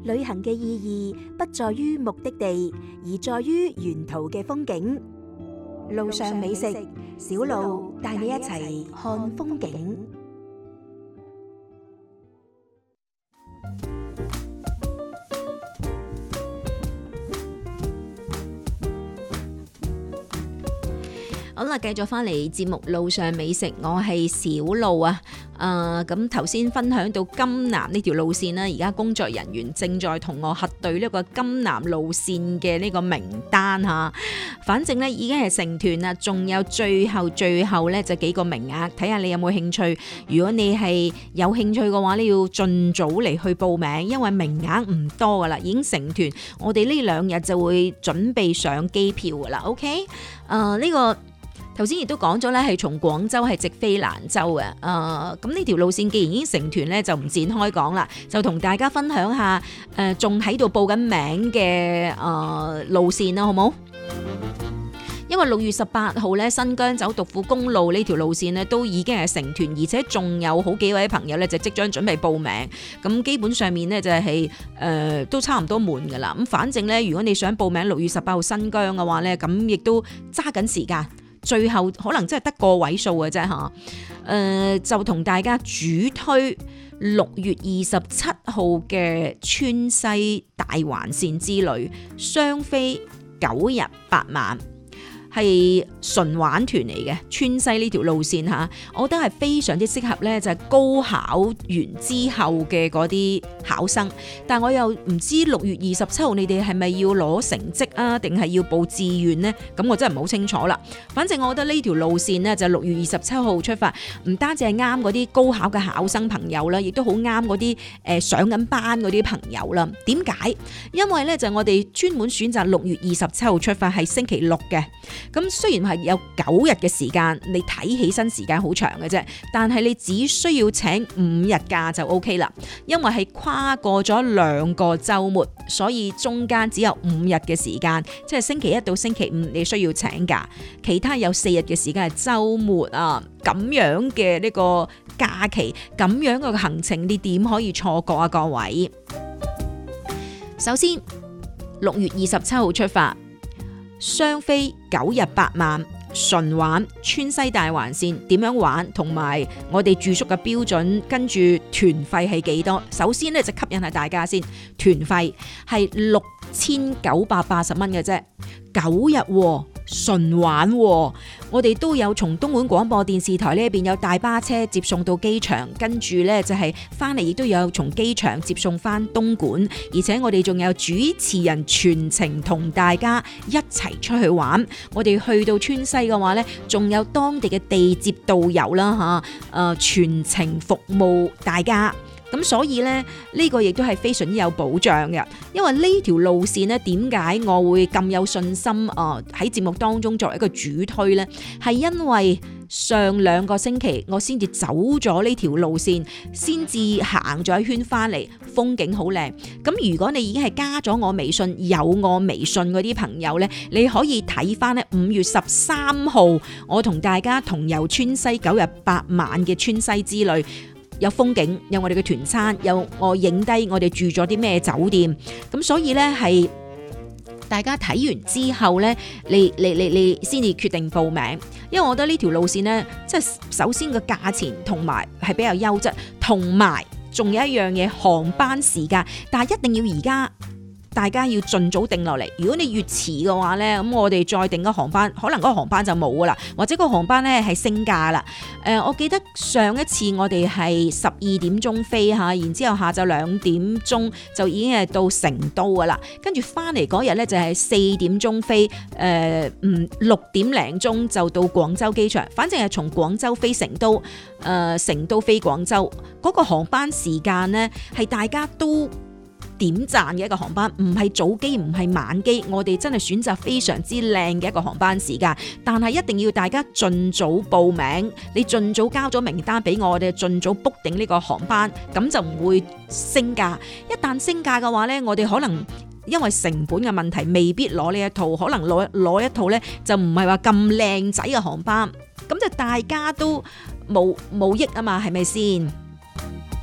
旅行嘅意義不在於目的地，而在於沿途嘅風景。路上美食，小路帶你一齊看風景。 好啦，繼續翻嚟節目路上美食，我係小路啊。咁頭先分享到金南呢條路線啦，而家工作人員正在同我核對呢個金南路線嘅呢個名單嚇。反正咧已經係成團啦，仲有最後咧就幾個名額，睇下你有冇興趣。如果你係有興趣嘅話，你要盡早嚟去報名，因為名額唔多噶啦，已經成團。我哋呢2日就會準備上機票噶啦。OK，呢個。頭先亦都講咗咧，係從廣州係直飛蘭州嘅。咁呢條路線既然已經成團咧，就唔展開講啦，就同大家分享下仲喺度報緊名嘅路線啦，好冇？因為6月18號咧，新疆走獨庫公路呢條路線咧都已經係成團，而且仲有好幾位朋友咧就即將準備報名。咁基本上面咧就係都差唔多滿噶啦。咁反正咧，如果你想報名6月18號新疆嘅話咧，咁亦都揸緊時間。最後可能真係得個位數嘅啫嚇，就同大家主推6月27號嘅川西大環線之旅，雙飛9日8晚。係純玩團嚟嘅，川西呢條路線嚇，我覺得係非常之適合咧，就係高考完之後嘅嗰啲考生。但我又唔知6月27號你哋係咪要攞成績啊，定係要報志願呢？咁我真係唔好清楚啦。反正我覺得呢條路線呢，就6月27號出發，唔單止係啱嗰啲高考嘅考生朋友啦，亦都好啱嗰啲上緊班嗰啲朋友啦。點解？因為咧就我哋專門選擇6月27號出發，係星期六嘅。咁雖然係有9日嘅時間，你睇起身時間好長嘅啫，但係你只需要請5日假就 OK 啦。因為係跨過咗2個週末，所以中間只有5日嘅時間，即係星期1到星期5你需要請假，其他有4日嘅時間係週末啊。咁樣嘅呢個假期，咁樣嘅行程，你點可以錯過啊？各位，首先6月27號出發。雙飛9日8晚，純玩川西大環線，點樣玩同埋我哋住宿嘅標準，跟住團費係幾多？首先咧就吸引下大家先，團費係6980蚊嘅啫，9日喎。純玩喎，我哋都有從東莞廣播電視台呢邊有大巴車接送到機場，跟住呢就係翻嚟亦都有從機場接送翻東莞，而且我哋仲有主持人全程同大家一齊出去玩。我哋去到川西嘅話呢，仲有當地嘅地接導遊啦嚇，全程服務大家。咁所以咧，呢個亦都係非常之有保障嘅，因為呢條路線呢，點解我會咁有信心喺節目當中作為一個主推呢？係因為上2個星期我先至走咗呢條路線，先至行咗一圈翻嚟，風景好靚。咁如果你已經係加咗我微信，有我微信嗰啲朋友呢，你可以睇翻呢5月13號我同大家同遊川西9日8晚嘅川西之旅。有風景，有我哋嘅團餐，有我影低我哋住咗啲咩酒店，咁所以呢，係大家睇完之後呢，你先至決定報名，因為我覺得呢條路線呢，即係首先個價錢同埋係比較優質，同埋仲有一樣嘢，航班時間，但係一定要而家。大家要盡早定落嚟，如果你越遲嘅話呢，咁我哋再定個航班，可能嗰個航班就冇噶啦，或者個航班呢係升價啦。我記得上一次我哋係12點鐘飛嚇，然之後下晝2點鐘就已經係到成都噶啦，跟住翻嚟嗰日呢，就係4點鐘飛，6點零鐘就到廣州機場，反正係從廣州飛成都，成都飛廣州嗰個航班時間呢，係大家都點讚嘅一個航班，唔係早機唔係晚機，我哋真係選擇非常之靚嘅一個航班時間，但係一定要大家盡早報名，你盡早交咗名單俾我哋，盡早 book 定呢個航班，咁就唔會升價。一旦升價嘅話呢，我哋可能因為成本嘅問題，未必攞呢一套，可能攞一套呢就唔係話咁靚仔嘅航班，咁就大家都冇益啊嘛，係咪先？